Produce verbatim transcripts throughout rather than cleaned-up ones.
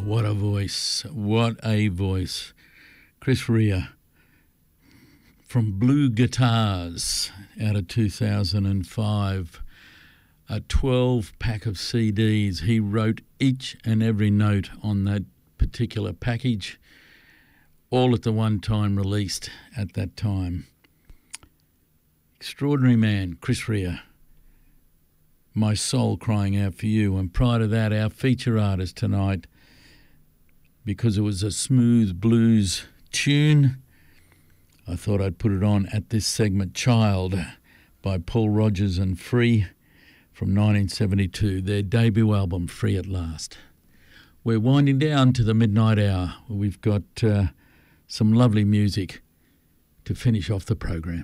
what a voice. What a voice. Chris Rea from Blue Guitars out of two thousand five. A twelve pack of C Ds. He wrote each and every note on that particular package, all at the one time released at that time. Extraordinary man, Chris Rea. My Soul Crying Out For You. And prior to that, our feature artist tonight, because it was a smooth blues tune, I thought I'd put it on at this segment, Child by Paul Rodgers and Free from nineteen seventy-two, their debut album, Free at Last. We're winding down to the midnight hour. We've got uh, some lovely music to finish off the program.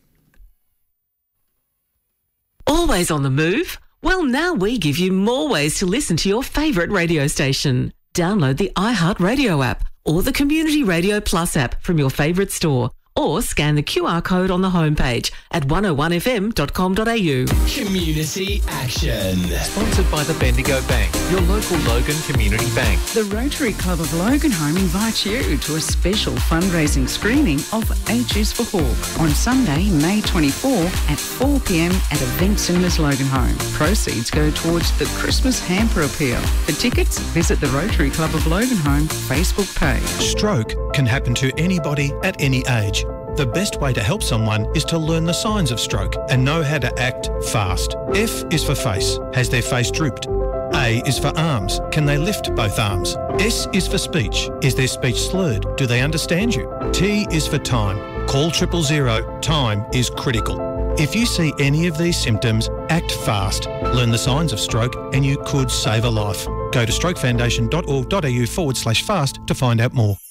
Always on the move? Well, now we give you more ways to listen to your favourite radio station. Download the iHeartRadio app or the Community Radio Plus app from your favourite store, or scan the Q R code on the homepage at one oh one f m dot com dot a u. Community Action. Sponsored by the Bendigo Bank, your local Logan Community Bank. The Rotary Club of Loganholme invites you to a special fundraising screening of H is for Hawk on Sunday, May twenty-fourth at four p m at Event Cinemas Loganholme. Proceeds go towards the Christmas Hamper Appeal. For tickets, visit the Rotary Club of Loganholme Facebook page. Stroke can happen to anybody at any age. The best way to help someone is to learn the signs of stroke and know how to act fast. F is for face. Has their face drooped? A is for arms. Can they lift both arms? S is for speech. Is their speech slurred? Do they understand you? T is for time. Call triple zero. Time is critical. If you see any of these symptoms, act fast. Learn the signs of stroke and you could save a life. Go to strokefoundation.org.au forward slash fast to find out more.